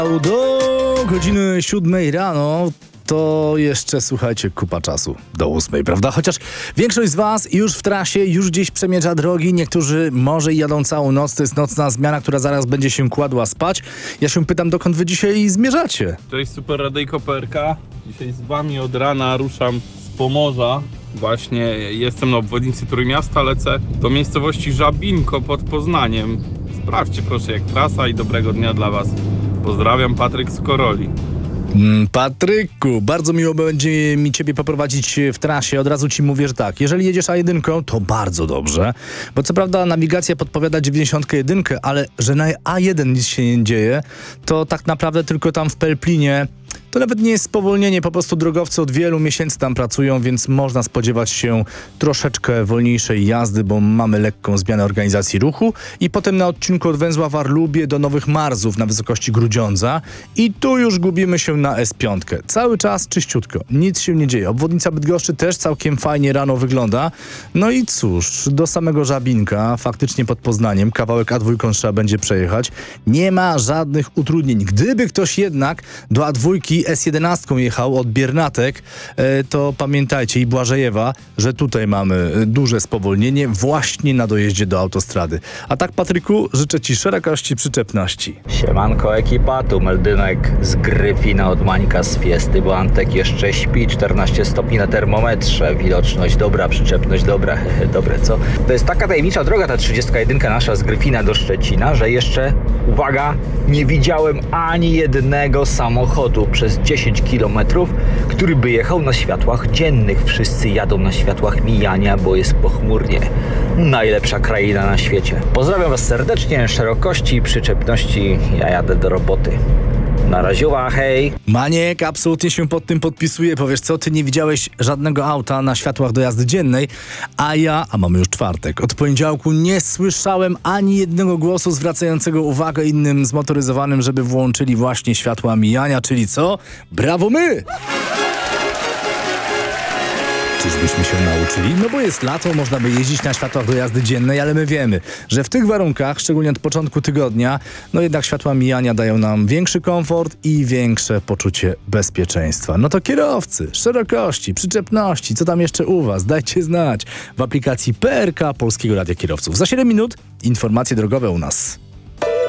Do godziny 7 rano to jeszcze, słuchajcie, kupa czasu do 8, prawda? Chociaż większość z was już w trasie, już gdzieś przemierza drogi, niektórzy może jadą całą noc, to jest nocna zmiana, która zaraz będzie się kładła spać. Ja się pytam, dokąd wy dzisiaj zmierzacie? Cześć, Super Radyjko PRK. Dzisiaj z wami od rana ruszam z Pomorza. Właśnie jestem na obwodnicy Trójmiasta, lecę do miejscowości Żabinko pod Poznaniem. Sprawdźcie proszę jak trasa i dobrego dnia dla was. Pozdrawiam, Patryk z Koroli. Patryku, bardzo miło będzie mi ciebie poprowadzić w trasie. Od razu ci mówię, że tak, jeżeli jedziesz A1, to bardzo dobrze, bo co prawda nawigacja podpowiada 91, ale że na A1 nic się nie dzieje, to tak naprawdę tylko tam w Pelplinie to nawet nie jest spowolnienie, po prostu drogowcy od wielu miesięcy tam pracują, więc można spodziewać się troszeczkę wolniejszej jazdy, bo mamy lekką zmianę organizacji ruchu i potem na odcinku od węzła Warlubie do Nowych Marzów na wysokości Grudziądza i tu już gubimy się na S5. Cały czas czyściutko, nic się nie dzieje. Obwodnica Bydgoszczy też całkiem fajnie rano wygląda. No i cóż, do samego Żabinka, faktycznie pod Poznaniem, kawałek A2 trzeba będzie przejechać. Nie ma żadnych utrudnień. Gdyby ktoś jednak do A2 S11 jechał od Biernatek, to pamiętajcie i Błażejewa, że tutaj mamy duże spowolnienie właśnie na dojeździe do autostrady. A tak, Patryku, życzę ci szerokości przyczepności. Siemanko ekipa, tu meldynek z Gryfina od Mańka z Fiesty, bo Antek jeszcze śpi, 14 stopni na termometrze, widoczność dobra, przyczepność dobra, dobre co? To jest taka tajemnicza droga ta 31 nasza z Gryfina do Szczecina, że jeszcze, uwaga, nie widziałem ani jednego samochodu przez 10 km, który by jechał na światłach dziennych. Wszyscy jadą na światłach mijania, bo jest pochmurnie. Najlepsza kraina na świecie. Pozdrawiam was serdecznie, szerokości i przyczepności. Ja jadę do roboty. Na raziuwa, hej! Maniek, absolutnie się pod tym podpisuję. Powiesz co, ty nie widziałeś żadnego auta na światłach do jazdy dziennej, a mamy już czwartek. Od poniedziałku nie słyszałem ani jednego głosu zwracającego uwagę innym zmotoryzowanym, żeby włączyli właśnie światła mijania, czyli co? Brawo my! Czyżbyśmy się nauczyli? No bo jest lato, można by jeździć na światłach do jazdy dziennej, ale my wiemy, że w tych warunkach, szczególnie od początku tygodnia, no jednak światła mijania dają nam większy komfort i większe poczucie bezpieczeństwa. No to kierowcy, szerokości, przyczepności, co tam jeszcze u was? Dajcie znać w aplikacji PRK Polskiego Radia Kierowców. Za 7 minut informacje drogowe u nas.